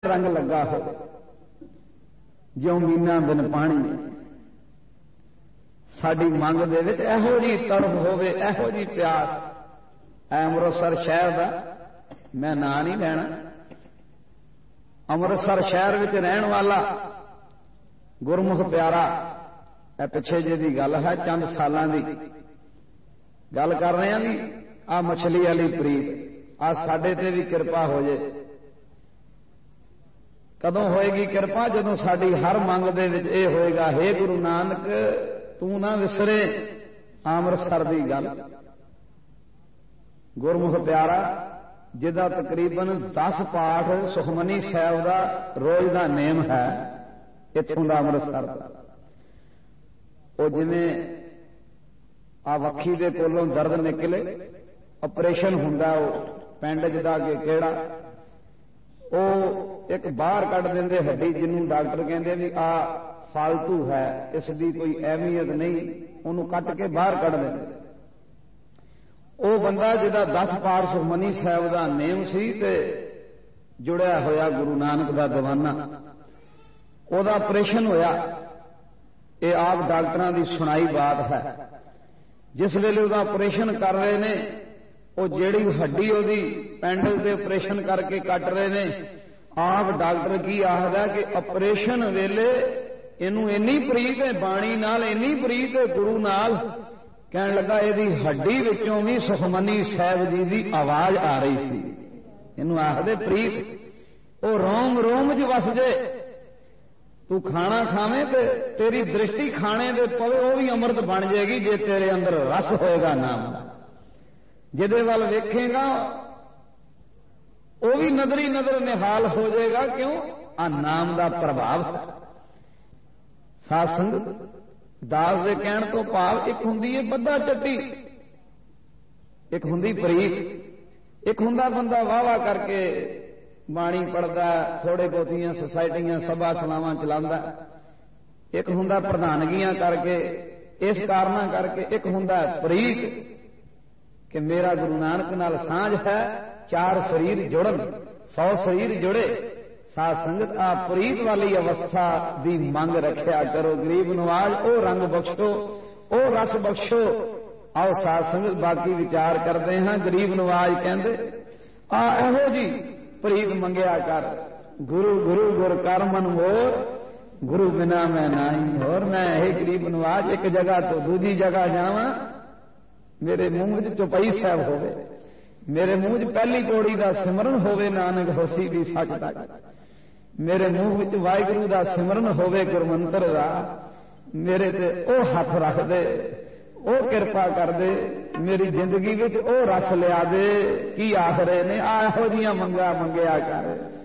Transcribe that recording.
रंग लगा हो ज्यों मीना बिन पानी साडी मंग दे विच इहो जी तड़प होवे इहो जी प्यास। अमृतसर शहर दा मैं नां नहीं लेना, अमृतसर शहर विच रहण वाला गुरमुख प्यारा पिछे जे दी गल है, चंद सालां दी गल कर रहे हैं भी आ मछली वाली प्रीत आ साडे ते भी किरपा हो जाए। कदों होएगी किरपा? जदों साडी हर मंग दे विच इह होएगा, हे गुरु नानक तू ना विसरे अमृतसर दी गल। गुरमुख प्यारा जिहदा तकरीबन 10 पाठ सुखमनी साहिब दा रोज दा नेम है, इत्थों दा अमृतसर दा। ਉਹ ਜਿਵੇਂ ਆ ਵੱਖੀ ਦੇ ਕੋਲੋਂ ਦਰਦ ਨਿਕਲੇ, ਆਪਰੇਸ਼ਨ ਹੁੰਦਾ ਉਹ ਪਿੰਡ ਜਿਹਦਾ ਕਿ ਕਿਹੜਾ, ਉਹ ਇੱਕ ਬਾਹਰ ਕੱਢ ਦਿੰਦੇ ਹੱਡੀ, ਜਿਹਨੂੰ ਡਾਕਟਰ ਕਹਿੰਦੇ ਵੀ ਆ ਫਾਲਤੂ ਹੈ, ਇਸ ਦੀ ਕੋਈ ਅਹਿਮੀਅਤ ਨਹੀਂ, ਉਹਨੂੰ ਕੱਟ ਕੇ ਬਾਹਰ ਕੱਢ ਦਿੰਦੇ। ਉਹ ਬੰਦਾ ਜਿਹਦਾ 10 ਪਾਠ ਸੁਖਮਨੀ ਸਾਹਿਬ ਦਾ ਨੇਮ ਸੀ ਤੇ ਜੁੜਿਆ ਹੋਇਆ ਗੁਰੂ ਨਾਨਕ ਦਾ ਦੀਵਾਨਾ, ਉਹਦਾ ਆਪਰੇਸ਼ਨ ਹੋਇਆ। ये आप डॉक्टरों की सुनाई बात है। जिस वेले उसका ऑपरेशन कर रहे ने, वो जेड़ी हड्डी ओदी पेंडल से ऑपरेशन करके कट रहे ने, आप डॉक्टर की आखदा कि ऑपरेशन वेले इनू इन्नी प्रीत है बाणी नाल, इन्नी प्रीत है गुरु नाल, कहन लगा इहदी हड्डी विचों भी सुखमनी साहिब जी की आवाज आ रही थी। इनू आखदे प्रीत, वो रोम रोम च वस जे। तू खाना खावे तो तेरी दृष्टि खाने दे पवे, वो भी अमृत बन जाएगी जे तेरे अंदर रस होएगा नाम का। जिदे वाल वेखेगा वो भी नजरी नजर निहाल हो जाएगा। क्यों? आ नाम का प्रभाव है। साध संगत दास दे कहण तो भाव एक हुंदी है बद्धा चट्टी, एक हुंदी प्रीत, एक हुंदा बंदा वाह वाह करके बाणी पढ़दा, थोड़े बहुतियां सोसाइटियां सभा सलावां चलांदा, एक हुंदा प्रधानगियां करके, इस कारणा करके, एक हुंदा प्रीत कि मेरा गुरु नानक नाल सांझ है, 4 शरीर जुड़न 100 शरीर जुड़े। साध संगत आ प्रीत वाली अवस्था दी मंग रखिया करो। गरीब नवाज ओ रंग बख्शो, ओ रस बख्शो। आओ साध संगत बाकी विचार करते हैं। गरीब नवाज कहंदे आ इहो जी प्रीत मंगया कर। गुरु गुरु गुर कर मन मोर, गुरु बिना मैं नहीं। और मैं हे गरीब नवाज एक जगह तो दूजी जगह जावा, मेरे मुंह च चौपाई साहब होवे, मेरे मुंह च पहली पौड़ी का सिमरन होवे, नानक होसी दी सच तक, मेरे मुंह च वाहिगुरू का सिमरन होवे, गुरमंत्र का, मेरे ते ओ हथ रख दे, ओ किरपा कर दे, मेरी जिंदगी विच ओ रस लिया दे। की आखरे ने आ इहो जिहियां मंगा मंगया कर।